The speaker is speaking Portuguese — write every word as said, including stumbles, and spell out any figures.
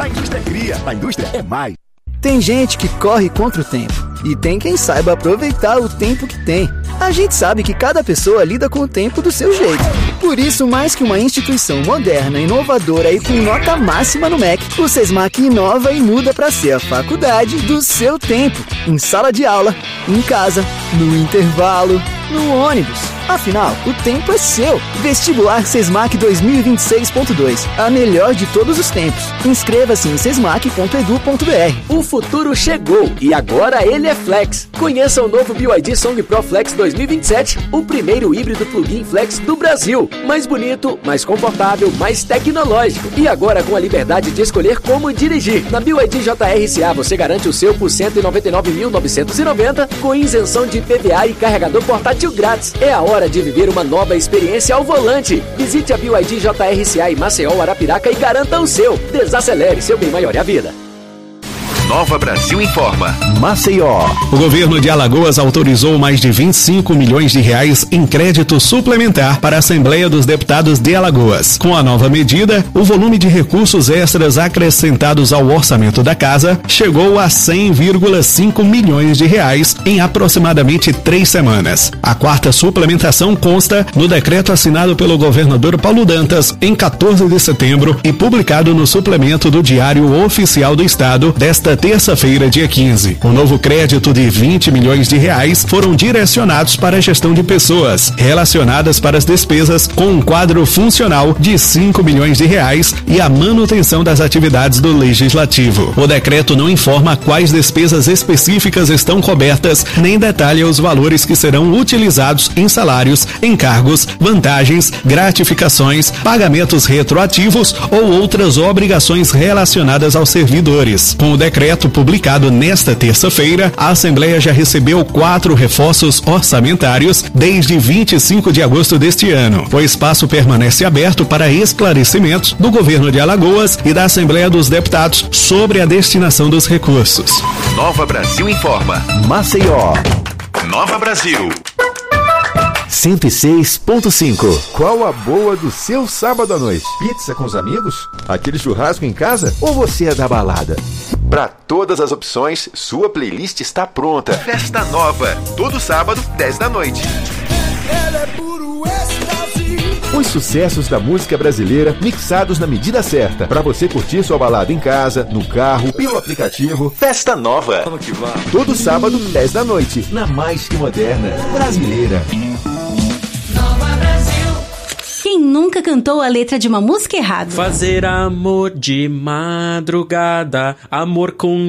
A indústria cria, a indústria é mais. Tem gente que corre contra o tempo e tem quem saiba aproveitar o tempo que tem. A gente sabe que cada pessoa lida com o tempo do seu jeito. Por isso, mais que uma instituição moderna, inovadora e com nota máxima no M E C, o SESMAC inova e muda para ser a faculdade do seu tempo. Em sala de aula, em casa, no intervalo, no ônibus. Afinal, o tempo é seu. Vestibular SESMAC dois mil e vinte e seis ponto dois. A melhor de todos os tempos. Inscreva-se em sesmac ponto edu ponto br. O futuro chegou e agora ele é Flex. Conheça o novo B Y D Song Pro Flex dois mil e vinte e sete, o primeiro híbrido plug-in Flex do Brasil. Mais bonito, mais confortável, mais tecnológico. E agora com a liberdade de escolher como dirigir. Na B Y D J R C A você garante o seu por cento e noventa e nove mil novecentos e noventa com isenção de I P V A e carregador portátil grátis. É a hora de viver uma nova experiência ao volante. Visite a B Y D J R C A em Maceió, Arapiraca e garanta o seu. Desacelere, seu bem maior é a vida. Nova Brasil informa. Maceió. O governo de Alagoas autorizou mais de vinte e cinco milhões de reais em crédito suplementar para a Assembleia dos Deputados de Alagoas. Com a nova medida, o volume de recursos extras acrescentados ao orçamento da casa chegou a cem vírgula cinco milhões de reais em aproximadamente três semanas. A quarta suplementação consta no decreto assinado pelo governador Paulo Dantas em quatorze de setembro e publicado no suplemento do Diário Oficial do Estado desta terça-feira, dia quinze. O novo crédito de vinte milhões de reais foram direcionados para a gestão de pessoas, relacionadas para as despesas com um quadro funcional de cinco milhões de reais e a manutenção das atividades do Legislativo. O decreto não informa quais despesas específicas estão cobertas, nem detalha os valores que serão utilizados em salários, encargos, vantagens, gratificações, pagamentos retroativos ou outras obrigações relacionadas aos servidores. Com o decreto publicado nesta terça-feira, a Assembleia já recebeu quatro reforços orçamentários desde vinte e cinco de agosto deste ano. O espaço permanece aberto para esclarecimentos do governo de Alagoas e da Assembleia dos Deputados sobre a destinação dos recursos. Nova Brasil informa. Maceió. Nova Brasil. cento e seis ponto cinco. Qual a boa do seu sábado à noite? Pizza com os amigos? Aquele churrasco em casa? Ou você é da balada? Para todas as opções, sua playlist está pronta. Festa Nova, todo sábado, dez da noite. Os sucessos da música brasileira mixados na medida certa, para você curtir sua balada em casa, no carro, pelo aplicativo. Festa Nova. Todo sábado, dez da noite, na mais que moderna brasileira. Quem nunca cantou a letra de uma música errada? Fazer amor de madrugada, amor com